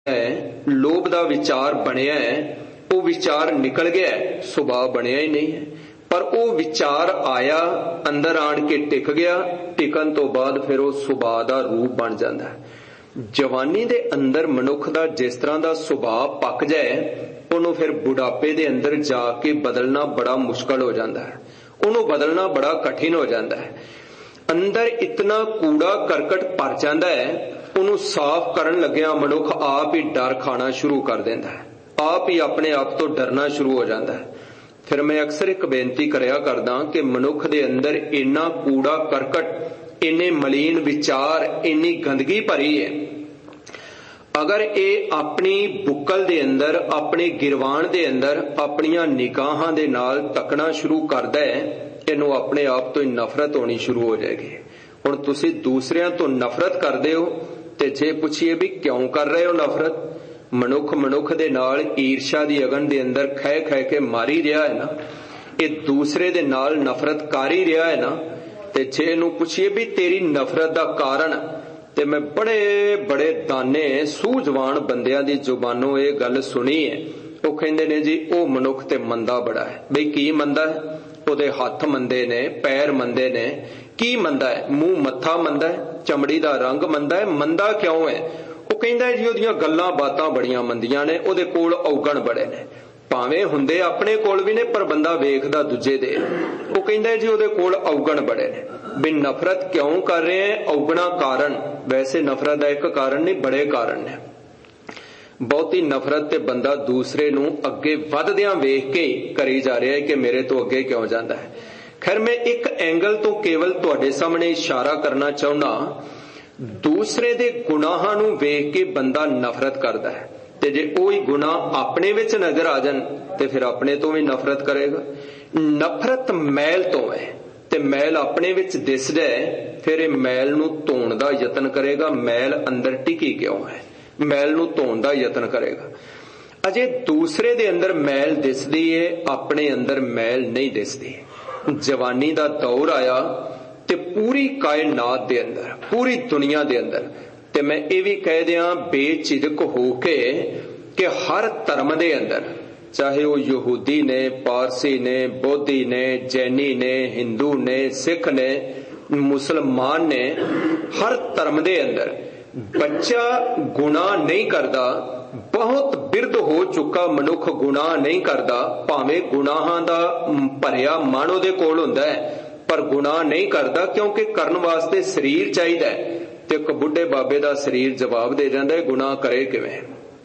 है, लोभ का विचार बनया है, वो विचार निकल गया है, सुभाव बनया ही नहीं है। पर वो विचार आया, अंदर आन के टिक गया, टिकन तो बाद फिर वो सुभाव का रूप बन जाता है। जवानी दे अंदर मनुख का जिस तरह का सुभाव पक जाए, उन्होंने फिर बुढ़ापे दे अंदर जाके बदलना बड़ा मुश्किल हो जाता है, उन्होंने बदलना बड़ा कठिन हो जाता है। अंदर इतना कूड़ा करकट भर जाता है, उन्होंने साफ करन लग्या मनुख आप ही डर खाना शुरू कर देता है, आप ही अपने आप तो डरना शुरू हो जाता है। फिर मैं अक्सर एक बेनती करया करदा कि मनुख दे अंदर इन्ना कूड़ा करकट, इन्ने मलीन विचार, इन्नी गंदगी भरी है, अगर ये अपनी बुक्कल दे अंदर, अपने गिरवान दे अंदर अपनियां निगाहां दे नाल तकना शुरू करदा है, इनू अपने आप तो नफरत होनी शुरू हो जाएगी। हुण तुसी दूसरियां तो नफरत करदे हो, ते जे पुछिए भी क्यों कर रहे हो नफरत, मनुख दे नाल ईर्षा दी अगन दे अंदर खह खह के मारी रहा है ना, ये दूसरे दे नाल नफरत कर ही रहा है ना। ते जे इनू पुछिए भी तेरी नफरत दा कारण, ते मैं बड़े बड़े दाने सूझवान बंदियां दी जुबानों ये गल सुनी है, वो कहंदे ने जी ओ मनुख ते मंदा बड़ा है। बई की मंदा है? ओदे हथ मंदे ने, पैर मंदे ने, की मंदा है? मुंह मत्था मंदा है, चमड़ी दा रंग मंदा है। मंदा क्यों है? वो कहंदा है जी ओदियां गल्लां बातां बड़ियां मंदियां ने, ओदे कोल औगण बड़े ने, भावें हुंदे अपने कोल भी ने पर बंदा वेखदा दूजे दे। वो कहंदा है जी ओदे कोल औगण बड़े ने। भी नफरत क्यों कर रहे हैं? औगणा कारण। वैसे नफरत दा एक कारण नहीं, बड़े कारण ने। बहुती नफरत ते बंदा दूसरे नू अगे वधदियां वेख के करी जा रहा है कि मेरे तो अगे क्यों जाता है। खैर मैं एक एंगल तो केवल तुहाडे सामने इशारा करना चाहुंदा, दूसरे दे गुनाहां नू वेख के बंदा नफरत करदा है, ते जे ओही गुनाह अपने विच नजर आ जान ते फिर अपने तो भी नफरत करेगा। नफरत मैल तो है, ते मैल अपने विच दिस जाए, फिर मैल नू धोण दा यतन करेगा। मैल अंदर टिकी क्यों है? मैल नू धोण दा यतन करेगा। अजे दूसरे दे अंदर मैल दिसदी है, अपने अंदर मैल नहीं दिसदी। जवानी दा दौर आया ते पूरी कायनात दे अंदर, पूरी दुनिया दे अंदर, ते मैं ये भी कह दियां बेझिझक होके कि हर धर्म दे अंदर, चाहे वो यहूदी ने, पारसी ने, बौद्धि ने, जैनी ने, हिंदू ने, सिख ने, मुसलमान ने, हर धर्म दे अंदर बच्चा गुनाह नहीं करदा, बहुत बिरध हो चुका मनुख गुनाह नहीं करदा, भावें गुनाहां दा भरिया मन उहदे कोल हुंदा है पर गुनाह नहीं करदा, क्योंकि करन वास्ते शरीर चाहिदा है। ते एक बुढ़े बाबे दा शरीर जवाब दे जांदा है गुनाह करे किवें।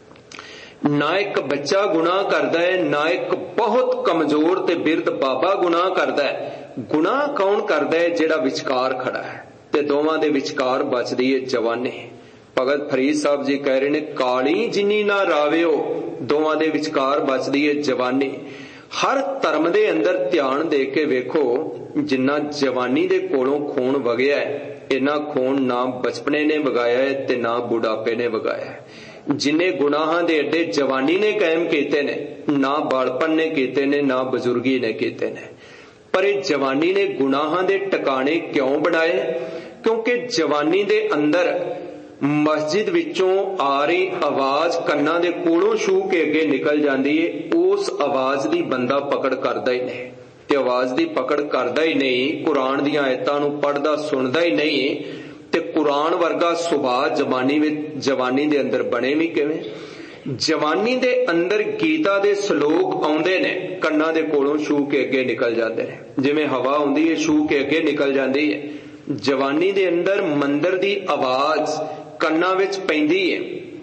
ना एक बच्चा गुनाह करदा है, ना एक बहुत कमजोर ते बिरध बाबा गुनाह करदा है। गुनाह कौन करदा है? जिहड़ा विचकार खड़ा है, ते दोवां दे विचकार बचदी है जवानी। भगत फरीद साहब जी कह रहे ने, काली जिन्नी ना राविओ, दोवां दे विचकार बचदी है जवानी। हर धर्म दे अंदर ध्यान दे के वेखो, जिन्ना जवानी दे कोलों खून वगया है, इन्ना खून ना बचपने ने वगाया है ते ना बुढ़ापे ने वगाया है। जिन्ने गुनाहां दे अड्डे जवानी ने कायम कीते ने, ना बालपन ने कीते ने, ना बजुर्गी ने कीते ने। पर ये जवानी ने गुनाहां दे टकाने क्यों बनाए? क्योंकि जवानी दे अंदर मस्जिद विचों आ रही आवाज कन्ना दे कोलों छू के अगे निकल जाती है, उस आवाज दी बंदा पकड़ करदा ही नहीं, ते आवाज दी पकड़ करदा ही नहीं, कुरान दी आयतां नूं पढ़दा सुनदा ही नहीं, ते कुरान वर्गा सुभाव जवानी दे अंदर बने भी किवें? जवानी दे अंदर गीता दे श्लोक आउंदे ने, कन्ना दे कोलों छू के अगे निकल जाते हैं, जिवें हवा आउंदी है छू के अगे निकल जाती है। जवानी दे अंदर मंदिर दी आवाज कन्ना विच पैंदी है,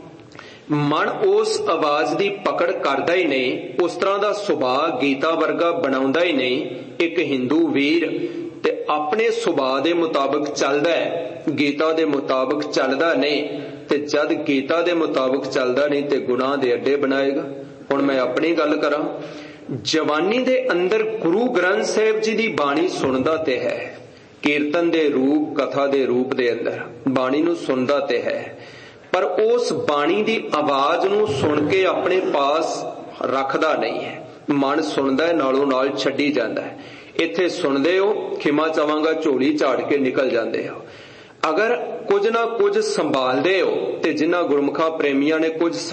मन उस आवाज दी पकड़ करदा ही नहीं, उस तरह दा सुभाव गीता वर्गा बनाउंदा ही नहीं। एक हिंदू वीर ते अपने सुभाव दे मुताबिक चलदा है, गीता दे मुताबिक चलदा नहीं, ते जद गीता दे मुताबिक चलदा नहीं ते गुनाह दे अड्डे बनाएगा। हुण मैं अपनी गल करां, जवानी दे अंदर गुरु ग्रंथ साहिब जी दी बाणी सुनदा ते है, कीर्तन दे रूप, कथा दे रूप दे अंदर बाणी नूं सुनदा ते है, पर उस बाणी दी आवाज नूं सुन के अपने पास रखदा नहीं है। मन सुनदा है, नालों नाल छड्डी जांदा है। इत्थे सुनदे हो, खिमा चावांगा झोली झाड़ के निकल जांदे हो। ਅਗਰ ਕੁਝ ਨਾ ਕੁਝ ਸੰਭਾਲਦੇ ਹੋ, ਤੇ ਜਿਨ੍ਹਾਂ ਗੁਰਮੁਖਾਂ ਪ੍ਰੇਮੀਆਂ ਨੇ ਕੁਝ